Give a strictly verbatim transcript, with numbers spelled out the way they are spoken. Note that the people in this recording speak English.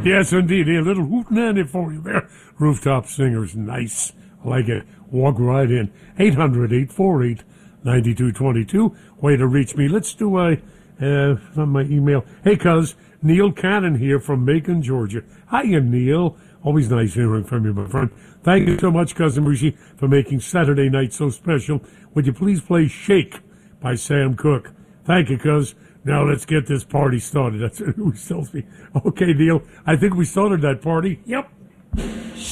Yes, indeed. A little hootenanny for you there. Rooftop Singers, nice. I like it. Walk right in. eight hundred, eight four eight, nine two two two. Way to reach me. Let's do a, uh, on my email. Hey, cuz, Neil Cannon here from Macon, Georgia. Hiya, Neil. Always nice hearing from you, my friend. Thank you so much, Cousin Rishi, for making Saturday night so special. Would you please play Shake by Sam Cooke? Thank you, cuz. Now let's get this party started. That's what we still see. Okay, Neil. I think we started that party. Yep.